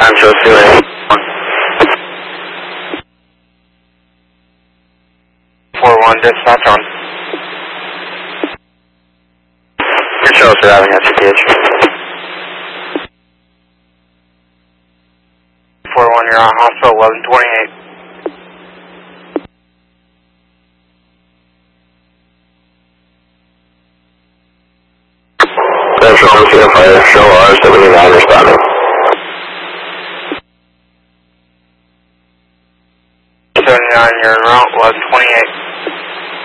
Show COA. 4-1, dispatch on. Your show surviving at CPH. 4-1, you're on hospital 1128. Central Mosquito Fire, show R79 responding. 79, you're en route 1128.